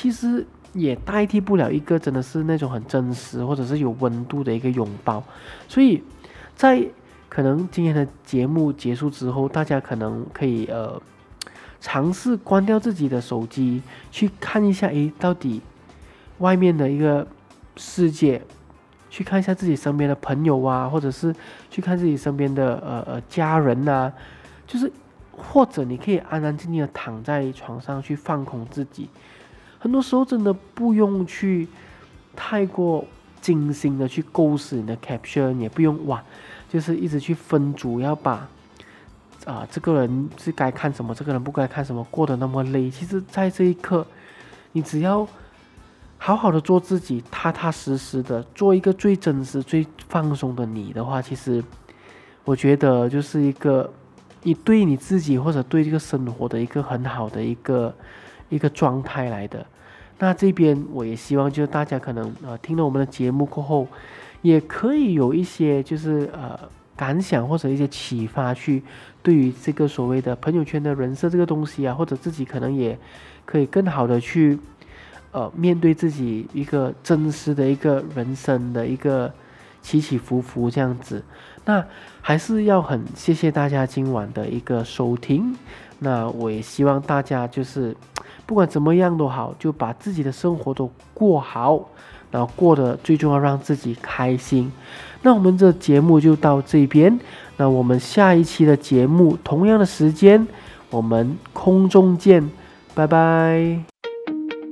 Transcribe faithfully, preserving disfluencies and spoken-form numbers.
其实也代替不了一个真的是那种很真实或者是有温度的一个拥抱。所以在可能今天的节目结束之后，大家可能可以呃尝试关掉自己的手机，去看一下，诶，到底外面的一个世界，去看一下自己身边的朋友啊，或者是去看自己身边的呃呃家人啊，就是或者你可以安安静静的躺在床上去放空自己。很多时候真的不用去太过精心的去构思你的 caption， 也不用哇，就是一直去分组，要把啊、呃、这个人是该看什么，这个人不该看什么，过得那么累。其实，在这一刻，你只要好好的做自己，踏踏实实的做一个最真实、最放松的你的话，其实我觉得就是一个你对你自己或者对这个生活的一个很好的一个一个状态来的。那这边我也希望就是大家可能呃听了我们的节目过后，也可以有一些就是呃感想或者一些启发，去对于这个所谓的朋友圈的人设这个东西啊，或者自己可能也可以更好的去呃面对自己一个真实的一个人生的一个起起伏伏这样子。那还是要很谢谢大家今晚的一个收听。那我也希望大家就是不管怎么样都好，就把自己的生活都过好，然后过得最重要让自己开心。那我们这节目就到这边，那我们下一期的节目同样的时间我们空中见，拜拜。